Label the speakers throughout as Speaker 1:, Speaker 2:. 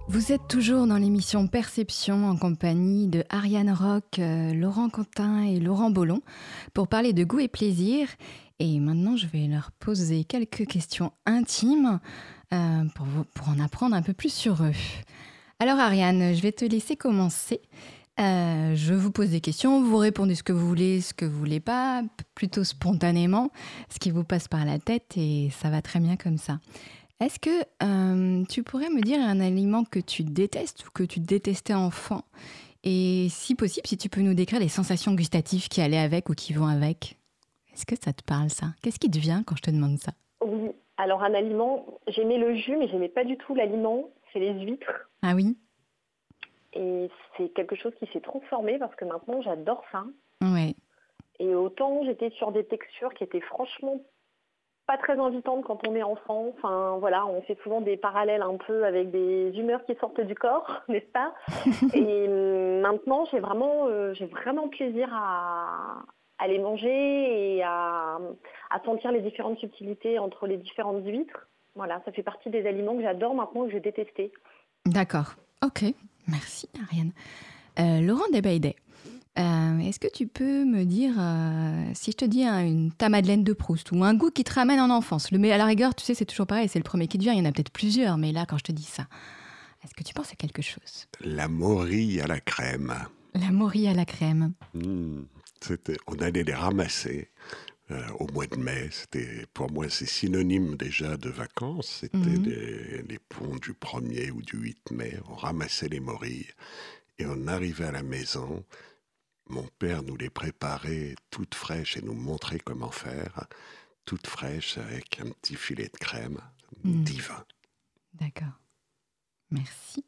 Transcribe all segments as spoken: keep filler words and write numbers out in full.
Speaker 1: Vous êtes toujours dans l'émission Perception en compagnie de Ariane Rock, euh, Laurent Quentin et Laurent Bollon pour parler de goût et plaisir. Et maintenant, je vais leur poser quelques questions intimes euh, pour, vous- pour en apprendre un peu plus sur eux. Alors Ariane, je vais te laisser commencer. Euh, je vous pose des questions, vous répondez ce que vous voulez, ce que vous voulez pas, p- plutôt spontanément, ce qui vous passe par la tête et ça va très bien comme ça. Est-ce que euh, tu pourrais me dire un aliment que tu détestes ou que tu détestais enfant? Et si possible, si tu peux nous décrire les sensations gustatives qui allaient avec ou qui vont avec. Est-ce que ça te parle ça? Qu'est-ce qui te vient quand je te demande ça?
Speaker 2: Oui, alors un aliment, j'aimais le jus, mais j'aimais pas du tout l'aliment, c'est les huîtres.
Speaker 1: Ah oui?
Speaker 2: Et c'est quelque chose qui s'est transformé parce que maintenant j'adore ça.
Speaker 1: Ouais.
Speaker 2: Et autant j'étais sur des textures qui étaient franchement pas très invitantes quand on est enfant. Enfin voilà, on fait souvent des parallèles un peu avec des humeurs qui sortent du corps, n'est-ce pas? Et euh, maintenant j'ai vraiment, euh, j'ai vraiment plaisir à, à les manger et à, à sentir les différentes subtilités entre les différentes huîtres. Voilà, ça fait partie des aliments que j'adore maintenant et que je détestais.
Speaker 1: D'accord. Ok. Merci Ariane. Euh, Laurent Desbaïdet, euh, est-ce que tu peux me dire euh, si je te dis hein, une ta Madeleine de Proust ou un goût qui te ramène en enfance? Le mais à la rigueur, tu sais, c'est toujours pareil, c'est le premier qui te vient. Il y en a peut-être plusieurs, mais là, quand je te dis ça, est-ce que tu penses à quelque chose?
Speaker 3: La morille à la crème.
Speaker 1: La morille à la crème.
Speaker 3: Hmm, c'était- on allait les ramasser euh, au mois de mai. C'était, pour moi, c'est synonyme déjà de vacances. C'était
Speaker 1: Mhm.
Speaker 3: les, les ponts du premier ou du huit mai. On ramassait les morilles et on arrivait à la maison. Mon père nous les préparait toutes fraîches et nous montrait comment faire. Toutes fraîches avec un petit filet de crème.
Speaker 1: Mhm.
Speaker 3: Divin.
Speaker 1: D'accord. Merci.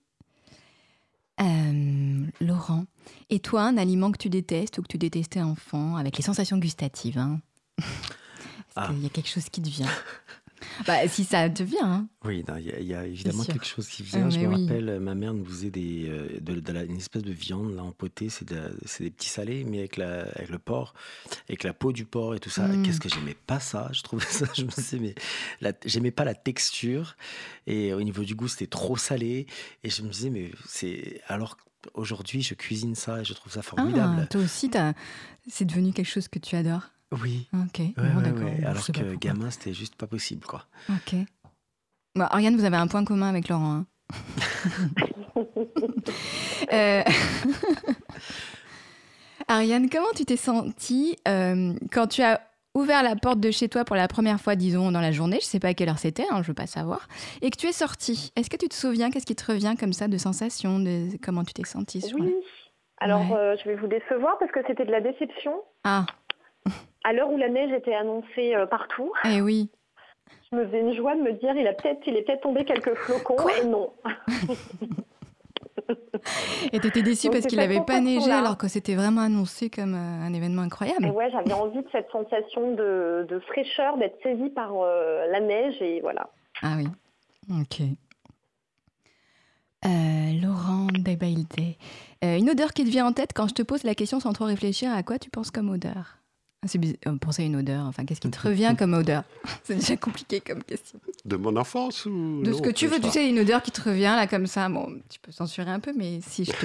Speaker 1: Euh, Laurent, et toi, un aliment que tu détestes ou que tu détestais enfant, avec les sensations gustatives, hein? Est-ce
Speaker 4: Ah.
Speaker 1: qu'il y a quelque chose qui te vient? Bah, si ça te vient, hein.
Speaker 4: Oui, non, il y, a- il y a évidemment
Speaker 1: sûr.
Speaker 4: quelque chose qui vient.
Speaker 1: Ah,
Speaker 4: Je
Speaker 1: mais
Speaker 4: me
Speaker 1: oui.
Speaker 4: rappelle, euh, ma mère nous faisait des, euh, de, de la- une espèce de viande là, en potée. C'est de la- c'est des petits salés, mais avec, la, avec le porc, avec la peau du porc et tout ça.
Speaker 1: Mm.
Speaker 4: Qu'est-ce que j'aimais pas ça? Je trouvais ça, je me disais, mais la- j'aimais pas la texture. Et au niveau du goût, c'était trop salé. Et je me disais, mais c'est. Alors qu'aujourd'hui, je cuisine ça et je trouve ça
Speaker 1: Ah,
Speaker 4: formidable.
Speaker 1: toi aussi, t'as- c'est devenu quelque chose que tu adores.
Speaker 4: Oui.
Speaker 1: Ok,
Speaker 4: Ouais,
Speaker 1: bon,
Speaker 4: ouais,
Speaker 1: d'accord.
Speaker 4: ouais.
Speaker 1: Bon, je
Speaker 4: Alors
Speaker 1: sais pas
Speaker 4: que
Speaker 1: pourquoi.
Speaker 4: gamin, c'était juste pas possible, quoi.
Speaker 1: Ok. Bon, Ariane, vous avez un point commun avec Laurent, hein. Euh, Ariane, comment tu t'es sentie euh, quand tu as ouvert la porte de chez toi pour la première fois, disons, dans la journée, je sais pas à quelle heure c'était, hein, je veux pas savoir, et que tu es sortie? Est-ce que tu te souviens, qu'est-ce qui te revient comme ça de sensation, de comment tu t'es sentie sur la...
Speaker 2: Oui, alors
Speaker 1: Ouais.
Speaker 2: euh, je vais vous décevoir parce que c'était de la déception.
Speaker 1: Ah,
Speaker 2: À l'heure où la neige était annoncée euh, partout,
Speaker 1: eh oui.
Speaker 2: je me faisais une joie de me dire il a peut-être, il est peut-être tombé quelques flocons
Speaker 1: Quoi?
Speaker 2: et non.
Speaker 1: Et t'étais déçue
Speaker 2: Donc
Speaker 1: parce
Speaker 2: c'est
Speaker 1: qu'il
Speaker 2: cette
Speaker 1: n'avait pas neigé
Speaker 2: sensation-là.
Speaker 1: alors que c'était vraiment annoncé comme euh, un événement
Speaker 2: Et
Speaker 1: incroyable.
Speaker 2: ouais, j'avais envie de cette sensation de, de fraîcheur, d'être saisie par euh, la neige et voilà.
Speaker 1: Ah oui, ok. Euh, Laurent Desbailté. Euh, une odeur qui te vient en tête quand je te pose la question sans trop réfléchir, à quoi tu penses comme odeur? Ah, c'est bizarre, euh, penser à une odeur, enfin, qu'est-ce qui te revient comme odeur? C'est déjà compliqué comme question.
Speaker 3: De mon enfance ou
Speaker 1: De
Speaker 3: non,
Speaker 1: ce que tu
Speaker 3: comme
Speaker 1: veux, tu
Speaker 3: ça
Speaker 1: sais, une odeur qui te revient là comme ça, bon, tu peux censurer un peu, mais si je te...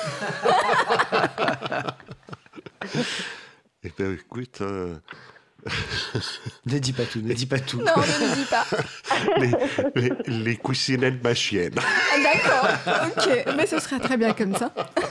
Speaker 3: Eh bien, écoute, euh,
Speaker 4: Ne dis pas tout, ne dis pas tout.
Speaker 1: Non, ne le dis pas.
Speaker 3: les, les- les coussinets de ma chienne.
Speaker 1: Ah, d'accord, ok, mais ce sera très bien comme ça.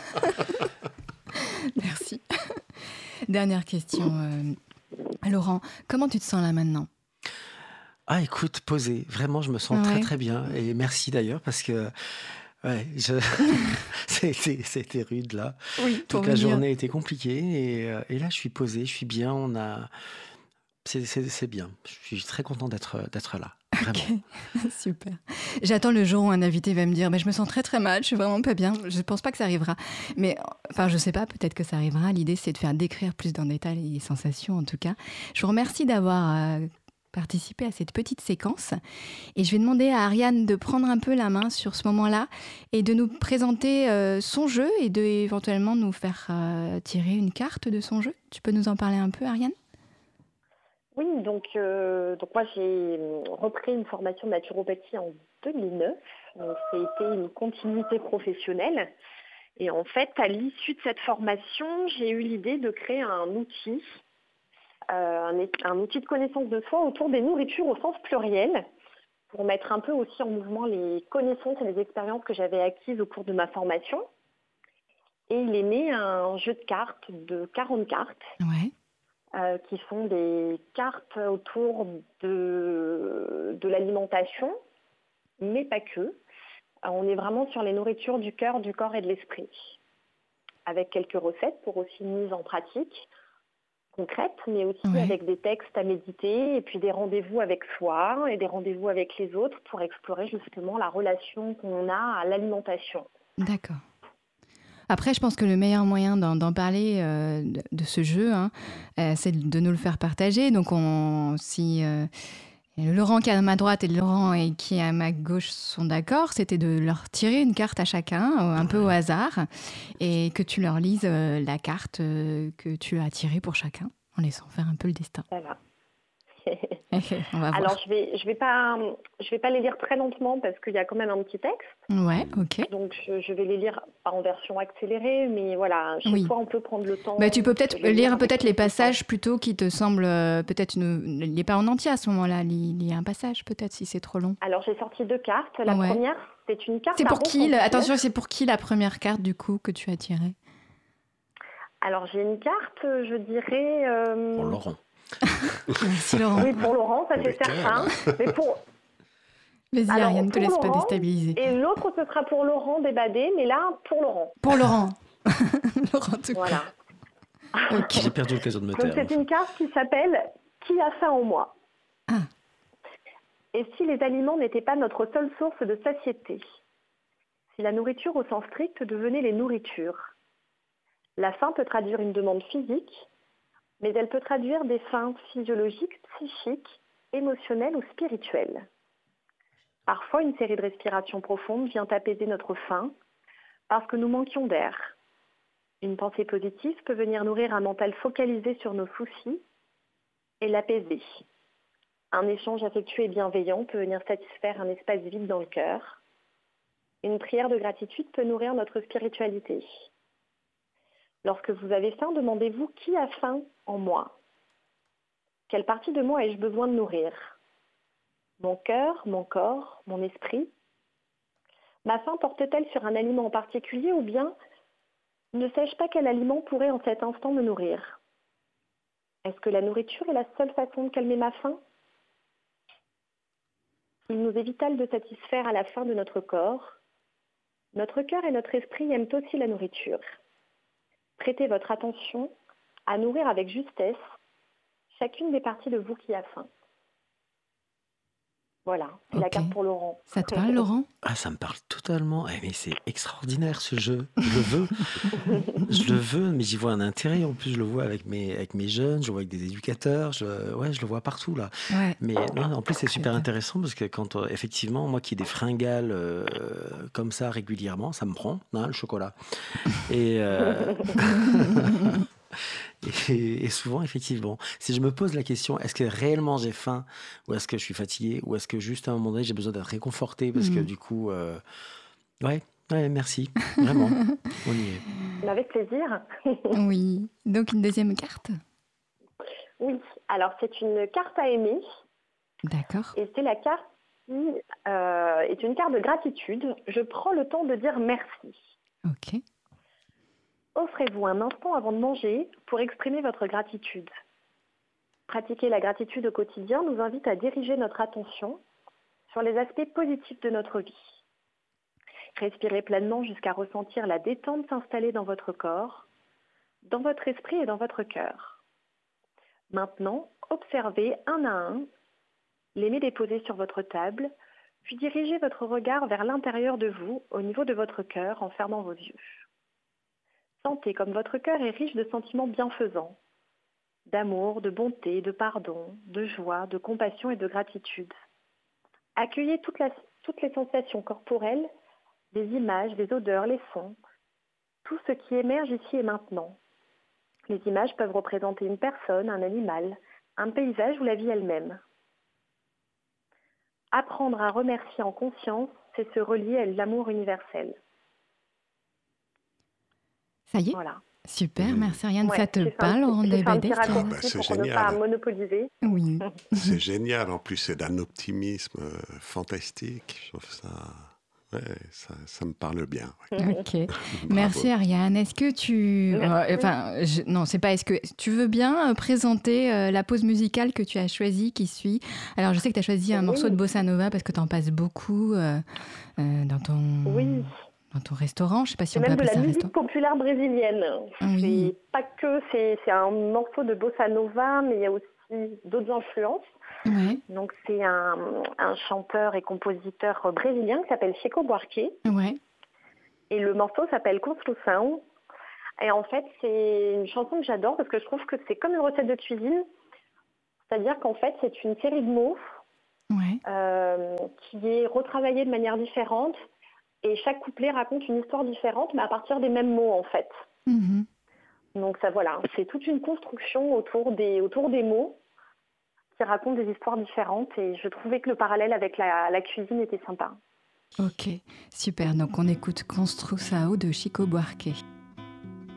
Speaker 1: Merci. Dernière question, euh, Laurent, comment tu te sens là maintenant?
Speaker 4: Ah, écoute, posé. Vraiment, je me sens
Speaker 1: Ouais.
Speaker 4: très très bien. Et merci d'ailleurs parce que ouais, je... ça, a été, ça a été rude là.
Speaker 1: Oui, pour
Speaker 4: Toute la
Speaker 1: venir.
Speaker 4: journée était compliquée et, euh, et là, je suis posé, je suis bien. On a, c'est, c'est, c'est bien. Je suis très content d'être d'être là. Vraiment.
Speaker 1: Ok, super. J'attends le jour où un invité va me dire mais je me sens très très mal, je suis vraiment pas bien. Je pense pas que ça arrivera. Mais enfin, je sais pas, peut-être que ça arrivera. L'idée, c'est de faire décrire plus en détail les sensations, en tout cas. Je vous remercie d'avoir euh, participé à cette petite séquence. Et je vais demander à Ariane de prendre un peu la main sur ce moment-là et de nous présenter euh, son jeu et de éventuellement nous faire euh, tirer une carte de son jeu. Tu peux nous en parler un peu, Ariane?
Speaker 2: Oui, donc, euh, donc moi j'ai repris une formation de naturopathie en deux mille neuf. Donc, ça a été une continuité professionnelle. Et en fait, à l'issue de cette formation, j'ai eu l'idée de créer un outil, euh, un, un outil de connaissance de soi autour des nourritures au sens pluriel, pour mettre un peu aussi en mouvement les connaissances et les expériences que j'avais acquises au cours de ma formation. Et il est né un jeu de cartes de quarante cartes.
Speaker 1: Ouais.
Speaker 2: Euh, qui sont des cartes autour de, de l'alimentation, mais pas que. Euh, on est vraiment sur les nourritures du cœur, du corps et de l'esprit, avec quelques recettes pour aussi une mise en pratique concrète, mais aussi
Speaker 1: Ouais.
Speaker 2: avec des textes à méditer et puis des rendez-vous avec soi et des rendez-vous avec les autres pour explorer justement la relation qu'on a à l'alimentation.
Speaker 1: D'accord. Après, je pense que le meilleur moyen d'en, d'en parler euh, de, de ce jeu, hein, euh, c'est de nous le faire partager. Donc, on, si euh, Laurent qui est à ma droite et Laurent et qui est à ma gauche sont d'accord, c'était de leur tirer une carte à chacun, euh, un peu au hasard, et que tu leur lises euh, la carte euh, que tu as tirée pour chacun, en laissant faire un peu le destin.
Speaker 2: Voilà.
Speaker 1: On va voir.
Speaker 2: Alors, je vais, je vais pas, je vais pas les lire très lentement parce qu'il y a quand même un petit texte.
Speaker 1: Ouais, ok.
Speaker 2: Donc, je, je vais les lire pas en version accélérée, mais voilà, chaque
Speaker 1: Oui.
Speaker 2: fois, on peut prendre le temps.
Speaker 1: Bah, tu peux
Speaker 2: de
Speaker 1: peut-être
Speaker 2: les
Speaker 1: lire
Speaker 2: avec
Speaker 1: peut-être
Speaker 2: plus
Speaker 1: les
Speaker 2: de temps.
Speaker 1: passages plutôt qui te semblent euh, peut-être une... les pas en entier à ce moment-là. Lis, lis un passage peut-être si c'est trop long.
Speaker 2: Alors, j'ai sorti deux cartes. La
Speaker 1: Ouais.
Speaker 2: première, c'est une carte
Speaker 1: C'est
Speaker 2: à
Speaker 1: pour qui le-
Speaker 2: ressentir.
Speaker 1: Attention, c'est pour qui la première carte du coup que tu as tirée?
Speaker 2: Alors, j'ai une carte, je dirais... euh,
Speaker 4: Pour Laurent.
Speaker 1: Merci Laurent.
Speaker 2: Oui, pour Laurent, ça c'est
Speaker 3: Lequel
Speaker 2: certain. Mais pour...
Speaker 1: Vas-y
Speaker 2: Alors,
Speaker 1: Ariane, ne te
Speaker 2: pour
Speaker 1: laisse pas
Speaker 2: Laurent,
Speaker 1: déstabiliser.
Speaker 2: Et l'autre, ce sera pour Laurent Débadé, mais là, pour Laurent.
Speaker 1: Pour Laurent. Laurent tout
Speaker 2: Voilà.
Speaker 1: court. Ok.
Speaker 4: J'ai perdu l'occasion de me
Speaker 2: Donc,
Speaker 4: taire.
Speaker 2: c'est une carte qui s'appelle « Qui a faim en moi ?»
Speaker 1: Ah.
Speaker 2: Et si les aliments n'étaient pas notre seule source de satiété? Si la nourriture au sens strict devenait les nourritures? La faim peut traduire une demande physique, mais elle peut traduire des faims physiologiques, psychiques, émotionnelles ou spirituelles. Parfois, une série de respirations profondes vient apaiser notre faim parce que nous manquions d'air. Une pensée positive peut venir nourrir un mental focalisé sur nos soucis et l'apaiser. Un échange affectueux et bienveillant peut venir satisfaire un espace vide dans le cœur. Une prière de gratitude peut nourrir notre spiritualité. Lorsque vous avez faim, demandez-vous « Qui a faim en moi ?» Quelle partie de moi ai-je besoin de nourrir? Mon cœur, mon corps, mon esprit? Ma faim porte-t-elle sur un aliment en particulier ou bien ne sais-je pas quel aliment pourrait en cet instant me nourrir? Est-ce que la nourriture est la seule façon de calmer ma faim? Il nous est vital de satisfaire à la faim de notre corps. Notre cœur et notre esprit aiment aussi la nourriture. Prêtez votre attention à nourrir avec justesse chacune des parties de vous qui a faim. Voilà, c'est la
Speaker 1: Ok.
Speaker 2: carte pour Laurent.
Speaker 1: Ça te parle Laurent?
Speaker 4: Ah, ça me parle totalement. Eh, mais c'est extraordinaire ce jeu. Je le veux. Je le veux, mais j'y vois un intérêt. En plus, je le vois avec mes, avec mes jeunes, je le vois avec des éducateurs. Je, ouais, je le vois partout là.
Speaker 1: Ouais.
Speaker 4: Mais non, en plus, c'est super
Speaker 1: Chouette.
Speaker 4: intéressant parce que quand, euh, effectivement, moi qui ai des fringales euh, comme ça régulièrement, ça me prend, hein, le chocolat. Et, euh, et, et souvent, effectivement, si je me pose la question, est-ce que réellement j'ai faim ou est-ce que je suis fatigué ou est-ce que juste à un moment donné, j'ai besoin d'être réconforté parce que
Speaker 1: Mhm.
Speaker 4: du coup, euh, ouais, ouais, merci, vraiment, on y est.
Speaker 2: Mais avec plaisir.
Speaker 1: Oui. Donc une deuxième carte?
Speaker 2: Oui, alors c'est une carte à aimer
Speaker 1: D'accord.
Speaker 2: et c'est la carte qui euh, est une carte de gratitude. Je prends le temps de dire merci.
Speaker 1: Ok.
Speaker 2: Offrez-vous un instant avant de manger pour exprimer votre gratitude. Pratiquer la gratitude au quotidien nous invite à diriger notre attention sur les aspects positifs de notre vie. Respirez pleinement jusqu'à ressentir la détente s'installer dans votre corps, dans votre esprit et dans votre cœur. Maintenant, observez un à un les mets déposés sur votre table, puis dirigez votre regard vers l'intérieur de vous, au niveau de votre cœur, en fermant vos yeux. Sentez comme votre cœur est riche de sentiments bienfaisants, d'amour, de bonté, de pardon, de joie, de compassion et de gratitude. Accueillez toute la, toutes les sensations corporelles, les images, les odeurs, les sons, tout ce qui émerge ici et maintenant. Les images peuvent représenter une personne, un animal, un paysage ou la vie elle-même. Apprendre à remercier en conscience c'est se relier à l'amour universel.
Speaker 1: Ça y est,
Speaker 2: Voilà.
Speaker 1: super,
Speaker 3: Mhm.
Speaker 1: merci Ariane.
Speaker 2: Ouais,
Speaker 1: Ça te
Speaker 2: j'ai fait un
Speaker 1: parle,
Speaker 2: petit,
Speaker 1: Laurent
Speaker 2: j'ai fait un
Speaker 1: Delbadès
Speaker 2: petit
Speaker 3: Ah bah,
Speaker 2: raccourci
Speaker 3: c'est
Speaker 2: pour ne pas
Speaker 3: génial.
Speaker 2: monopoliser.
Speaker 1: Oui.
Speaker 3: C'est génial. En plus, c'est d'un optimisme euh, fantastique. Je trouve ça. Ouais, ça, ça me parle bien. Ouais.
Speaker 1: Ok,
Speaker 3: Bravo.
Speaker 1: merci Ariane. Est-ce que tu...
Speaker 2: Merci.
Speaker 1: euh, Enfin, je- non, c'est pas est-ce que... Tu veux bien euh, présenter euh, la pause musicale que tu as choisie qui suit? Alors, je sais que tu as choisi un morceau de
Speaker 2: Oui,
Speaker 1: bossa nova parce que tu en passes beaucoup euh, euh, dans ton...
Speaker 2: oui.
Speaker 1: dans ton restaurant. Je sais pas si
Speaker 2: C'est
Speaker 1: on peut
Speaker 2: même de
Speaker 1: appeler
Speaker 2: la
Speaker 1: ça un
Speaker 2: musique
Speaker 1: restaurant.
Speaker 2: populaire brésilienne.
Speaker 1: Oui,
Speaker 2: C'est pas que, c'est, c'est un morceau de bossa nova, mais il y a aussi d'autres influences.
Speaker 1: ouais,
Speaker 2: Donc c'est un, un chanteur et compositeur brésilien qui s'appelle Chico Buarque.
Speaker 1: ouais.
Speaker 2: Et le morceau s'appelle Construção. Et en fait, c'est une chanson que j'adore parce que je trouve que c'est comme une recette de cuisine. C'est-à-dire qu'en fait, c'est une série de mots
Speaker 1: Ouais.
Speaker 2: euh, qui est retravaillée de manière différente. Et chaque couplet raconte une histoire différente, mais à partir des mêmes mots, en fait.
Speaker 1: Mhm.
Speaker 2: Donc ça, voilà, c'est toute une construction autour des, autour des mots qui racontent des histoires différentes. Et je trouvais que le parallèle avec la, la cuisine était sympa.
Speaker 1: Ok, super. Donc on écoute Construção de Chico Buarque.